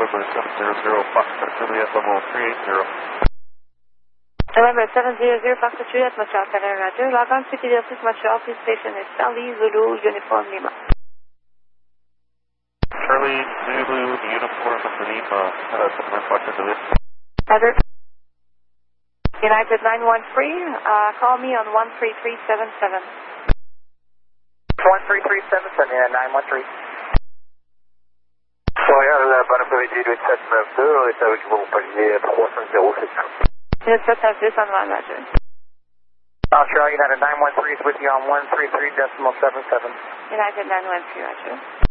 November 700, Foxtrot Juliet, level 380. November 700, Foxtrot Juliet, Montreal, Canada, Roger. Log on to Delta Montreal, police station is Charlie Zulu, Uniform Lima. Charlie Zulu, Uniform Lima, Foxtrot Juliet. Roger. United 913, call me on 13377. 13377, yeah, 913. Charlie United 913 is with you on 133.77. United 913, Roger.